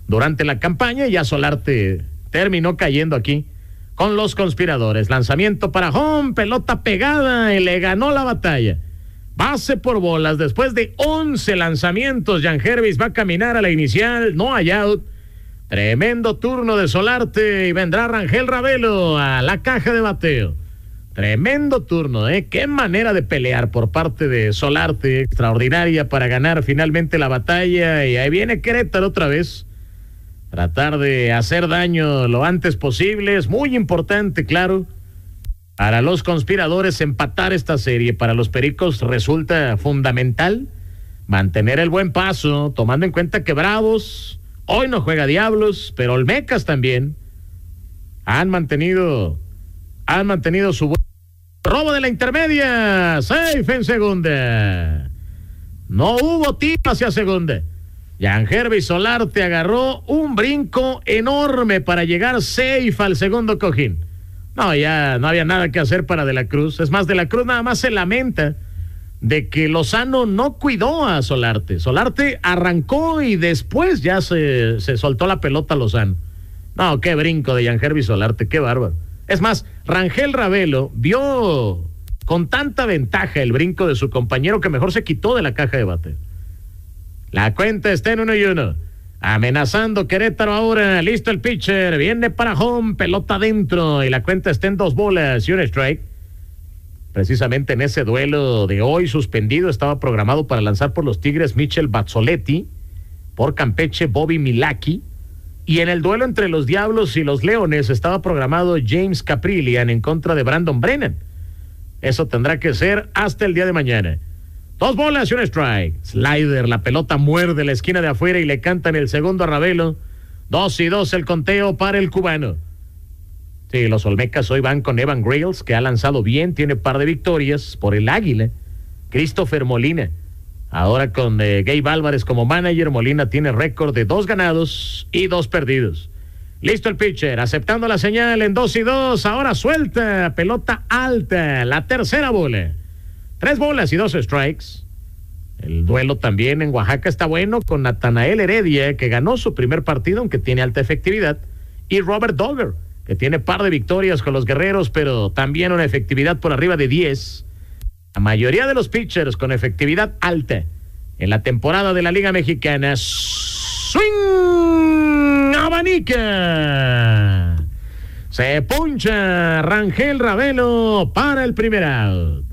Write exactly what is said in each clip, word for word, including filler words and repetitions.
durante la campaña, y ya Solarte terminó cayendo aquí con los conspiradores. Lanzamiento para home, pelota pegada, y le ganó la batalla. Base por bolas, después de once lanzamientos, Jan Hervis va a caminar a la inicial, no hay out. Tremendo turno de Solarte, y vendrá Rangel Ravelo a la caja de bateo. Tremendo turno, ¿eh? Qué manera de pelear por parte de Solarte, extraordinaria para ganar finalmente la batalla. Y ahí viene Querétaro otra vez. Tratar de hacer daño lo antes posible. Es muy importante, claro, para los conspiradores empatar esta serie. Para los Pericos resulta fundamental mantener el buen paso, tomando en cuenta que Bravos hoy no juega Diablos, pero Olmecas también han mantenido, han mantenido su buen robo de la intermedia. Safe en segunda. No hubo tiro hacia segunda. Jan Hervis Solarte agarró un brinco enorme para llegar safe al segundo cojín. No, ya no había nada que hacer para De la Cruz. Es más, De la Cruz nada más se lamenta de que Lozano no cuidó a Solarte. Solarte arrancó y después ya se, se soltó la pelota a Lozano. No, qué brinco de Jan Hervis Solarte, qué bárbaro. Es más, Rangel Ravelo vio con tanta ventaja el brinco de su compañero que mejor se quitó de la caja de bate. La cuenta está en uno y uno. Amenazando Querétaro ahora. Listo el pitcher. Viene para home. Pelota adentro. Y la cuenta está en dos bolas y un strike. Precisamente en ese duelo de hoy suspendido estaba programado para lanzar por los Tigres Michel Bazzoletti. Por Campeche Bobby Milaki. Y en el duelo entre los Diablos y los Leones estaba programado James Caprillian en contra de Brandon Brennan. Eso tendrá que ser hasta el día de mañana. Dos bolas y un strike. Slider, la pelota muerde la esquina de afuera y le cantan el segundo a Ravelo. Dos y dos el conteo para el cubano. Sí, los Olmecas hoy van con Evan Grills, que ha lanzado bien, tiene par de victorias por el Águila. Christopher Molina, ahora con eh, Gabe Álvarez como manager. Molina tiene récord de dos ganados y dos perdidos. Listo el pitcher, aceptando la señal en dos y dos. Ahora suelta, pelota alta, la tercera bola. Tres bolas y dos strikes. El duelo también en Oaxaca está bueno con Natanael Heredia, que ganó su primer partido, aunque tiene alta efectividad, y Robert Dogger, que tiene par de victorias con los Guerreros, pero también una efectividad por arriba de diez. La mayoría de los pitchers con efectividad alta en la temporada de la Liga Mexicana. ¡Swing! ¡Abanica! Se puncha Rangel Ravelo para el primer out.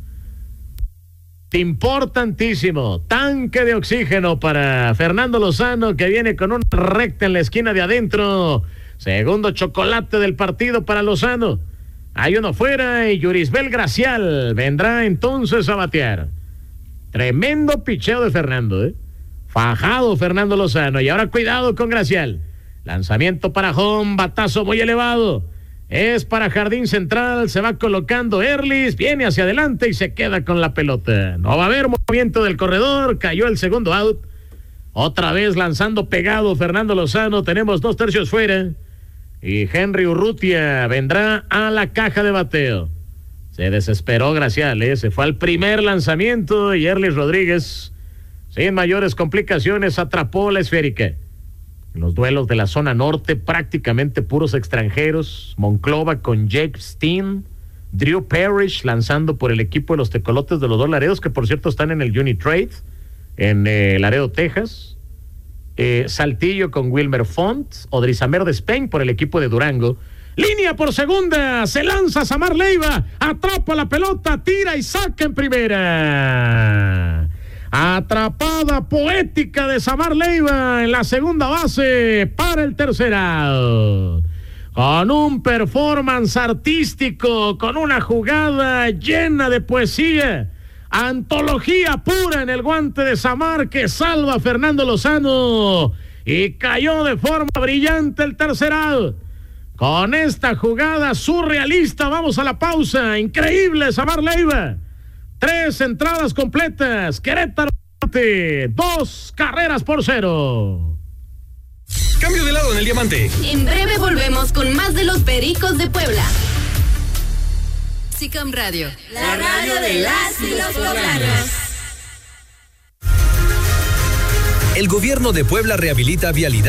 Importantísimo, tanque de oxígeno para Fernando Lozano, que viene con una recta en la esquina de adentro. Segundo chocolate del partido para Lozano. Hay uno fuera y Yurisbel Gracial vendrá entonces a batear. Tremendo picheo de Fernando, ¿eh? Fajado Fernando Lozano. Y ahora cuidado con Gracial. Lanzamiento para home, batazo muy elevado. Es para jardín central, se va colocando Erlis, viene hacia adelante y se queda con la pelota. No va a haber movimiento del corredor, cayó el segundo out. Otra vez lanzando pegado Fernando Lozano, tenemos dos tercios fuera. Y Henry Urrutia vendrá a la caja de bateo. Se desesperó Gracial, ¿eh? Se fue al primer lanzamiento y Erlis Rodríguez, sin mayores complicaciones, atrapó la esférica. En los duelos de la zona norte, prácticamente puros extranjeros. Monclova con Jake Steen, Drew Parrish lanzando por el equipo de los Tecolotes de los Dos Laredos, que por cierto están en el Unitrade, en eh, Laredo, Texas. Eh, Saltillo con Wilmer Font, Odrizamer de Spain por el equipo de Durango. Línea por segunda, se lanza Samar Leiva, atrapa la pelota, tira y saca en primera. Atrapada poética de Samar Leiva en la segunda base para el tercer out. Con un performance artístico, con una jugada llena de poesía, antología pura en el guante de Samar, que salva a Fernando Lozano y cayó de forma brillante el tercer out. Con esta jugada surrealista vamos a la pausa. Increíble Samar Leiva. Tres entradas completas. Querétaro, dos carreras por cero. Cambio de lado en el diamante. En breve volvemos con más de los Pericos de Puebla. SICAM Radio, la radio de las y los poblanos. El gobierno de Puebla rehabilita vialidad